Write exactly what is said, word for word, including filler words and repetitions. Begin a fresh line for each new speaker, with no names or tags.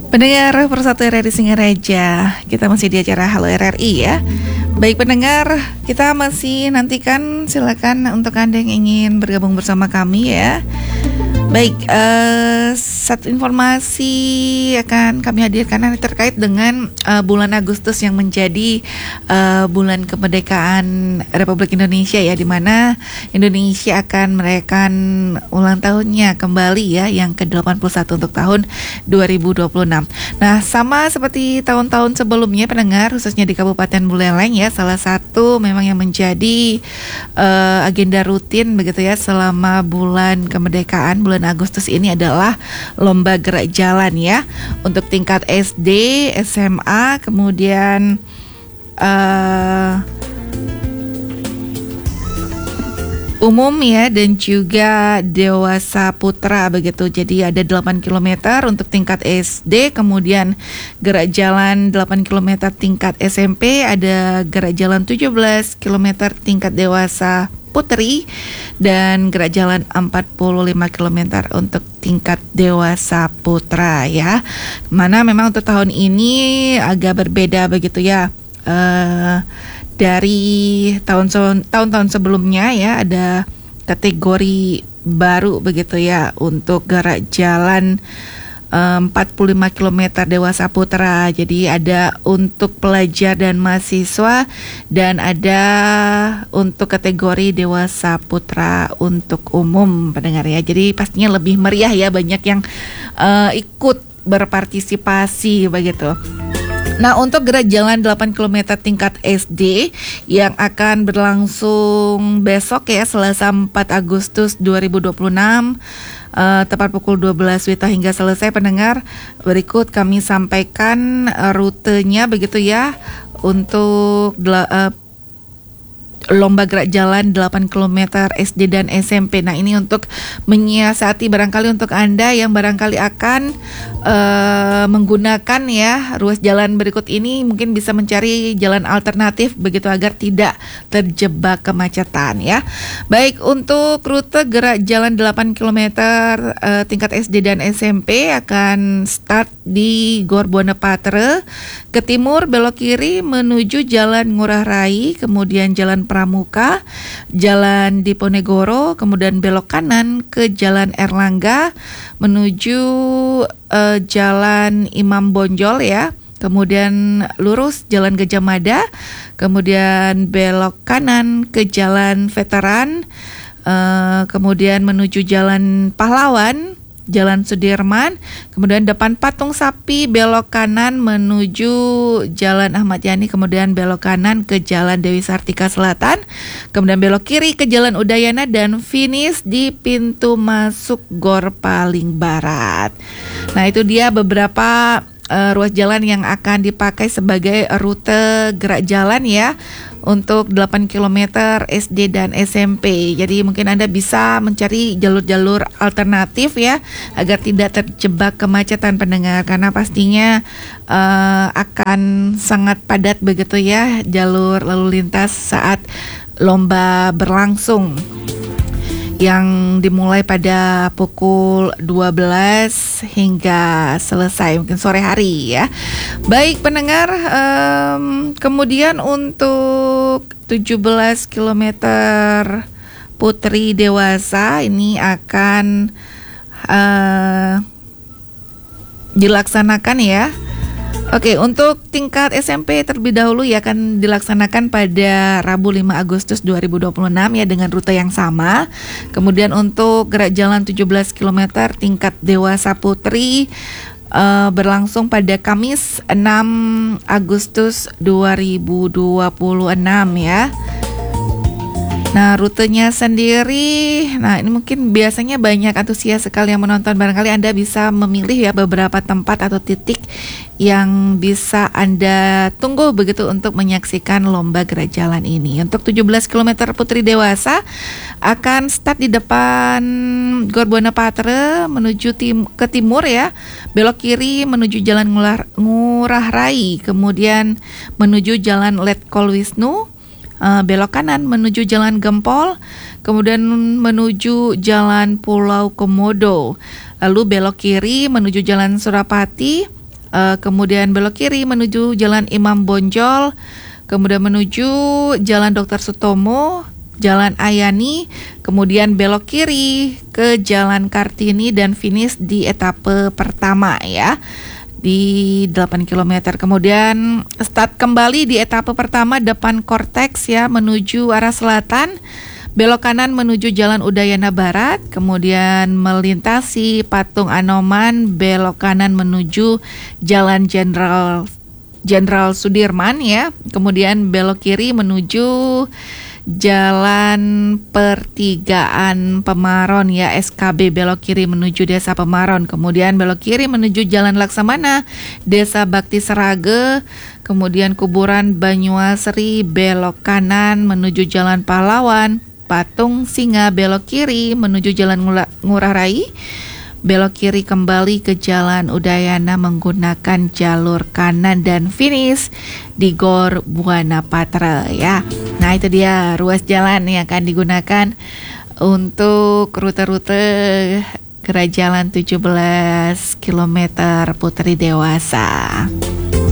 Pendengar Persatu R R I Singaraja, kita masih di acara Halo R R I ya. Baik pendengar, kita masih nantikan, silakan untuk Anda yang ingin bergabung bersama kami ya. Baik, uh, satu informasi akan kami hadirkan terkait dengan uh, bulan Agustus yang menjadi uh, bulan kemerdekaan Republik Indonesia ya, di mana Indonesia akan merayakan ulang tahunnya kembali ya, yang ke delapan puluh satu untuk tahun dua ribu dua puluh enam. Nah, sama seperti tahun-tahun sebelumnya pendengar, khususnya di Kabupaten Buleleng ya, salah satu memang yang menjadi uh, agenda rutin begitu ya selama bulan kemerdekaan, bulan Agustus ini adalah lomba gerak jalan ya, untuk tingkat S D, S M A, kemudian uh, umum ya, dan juga dewasa putra begitu. Jadi ada delapan kilometer untuk tingkat S D, kemudian gerak jalan delapan kilometer tingkat S M P, ada gerak jalan tujuh belas kilometer tingkat dewasa putri, dan gerak jalan empat puluh lima kilometer untuk tingkat dewasa putra ya. Mana memang untuk tahun ini agak berbeda begitu ya. Uh, dari tahun tahun-tahun sebelumnya ya, ada kategori baru begitu ya untuk gerak jalan um, empat puluh lima kilometer dewasa putra. Jadi ada untuk pelajar dan mahasiswa, dan ada untuk kategori dewasa putra untuk umum pendengar ya. Jadi pastinya lebih meriah ya, banyak yang uh, ikut berpartisipasi begitu. Nah, untuk gerak jalan delapan kilometer tingkat S D yang akan berlangsung besok ya, Selasa empat Agustus dua ribu dua puluh enam, uh, tepat pukul dua belas W I B hingga selesai pendengar. Berikut kami sampaikan uh, rutenya begitu ya untuk uh, lomba gerak jalan delapan kilometer S D dan S M P. Nah, ini untuk menyiasati barangkali untuk Anda yang barangkali akan uh, menggunakan ya ruas jalan berikut ini, mungkin bisa mencari jalan alternatif begitu agar tidak terjebak kemacetan ya. Baik, untuk rute gerak jalan delapan kilometer uh, tingkat S D dan S M P akan start di Gor Buana Patra, ke timur belok kiri menuju Jalan Ngurah Rai, kemudian Jalan Pramuka, Jalan Diponegoro, kemudian belok kanan ke Jalan Erlangga menuju uh, Jalan Imam Bonjol ya, kemudian lurus Jalan Gajah Mada, kemudian belok kanan ke Jalan Veteran, uh, kemudian menuju Jalan Pahlawan, Jalan Sudirman, kemudian depan Patung Sapi belok kanan menuju Jalan Ahmad Yani, kemudian belok kanan ke Jalan Dewi Sartika Selatan, kemudian belok kiri ke Jalan Udayana, dan finish di pintu masuk Gor paling barat. Nah, itu dia beberapa uh, ruas jalan yang akan dipakai sebagai rute gerak jalan ya, untuk delapan kilometer S D dan S M P. Jadi mungkin Anda bisa mencari jalur-jalur alternatif ya, agar tidak terjebak kemacetan pendengar, karena pastinya uh, akan sangat padat begitu ya jalur lalu lintas saat lomba berlangsung, yang dimulai pada pukul dua belas hingga selesai mungkin sore hari ya. Baik pendengar, um, kemudian untuk tujuh belas kilometer putri dewasa ini akan uh, dilaksanakan ya. Oke, untuk tingkat S M P terlebih dahulu ya akan dilaksanakan pada Rabu lima Agustus dua ribu dua puluh enam ya, dengan rute yang sama. Kemudian untuk gerak jalan tujuh belas kilometer tingkat dewasa putri uh, berlangsung pada Kamis enam Agustus dua ribu dua puluh enam ya. Nah, rutenya sendiri, nah ini mungkin biasanya banyak antusias sekali yang menonton. Barangkali Anda bisa memilih ya beberapa tempat atau titik yang bisa Anda tunggu begitu untuk menyaksikan lomba gerak jalan ini. Untuk tujuh belas kilometer putri dewasa akan start di depan Gor Buana Patra menuju tim, ke timur ya, belok kiri menuju Jalan Ngurah, Ngurah Rai, kemudian menuju Jalan Letkol Wisnu, Uh, belok kanan menuju Jalan Gempol, kemudian menuju Jalan Pulau Komodo, lalu belok kiri menuju Jalan Surapati, uh, kemudian belok kiri menuju Jalan Imam Bonjol, kemudian menuju Jalan Dokter Sutomo, Jalan Ayani, kemudian belok kiri ke Jalan Kartini dan finish di etape pertama ya, di delapan kilometer. Kemudian start kembali di etape pertama depan Cortex ya, menuju arah selatan, belok kanan menuju Jalan Udayana Barat, kemudian melintasi Patung Anoman, belok kanan menuju Jalan Jenderal Jenderal Sudirman ya, kemudian belok kiri menuju Jalan Pertigaan Pemaron ya, S K B, belok kiri menuju Desa Pemaron, kemudian belok kiri menuju Jalan Laksamana, Desa Bakti Serage, kemudian Kuburan Banyuasri, belok kanan menuju Jalan Pahlawan, Patung Singa, belok kiri menuju Jalan Ngurah Rai, belok kiri kembali ke Jalan Udayana menggunakan jalur kanan dan finish di Gor Buana Patra ya. Nah itu dia ruas jalan yang akan digunakan untuk rute-rute Gerak Jalan tujuh belas kilometer Putri Dewasa.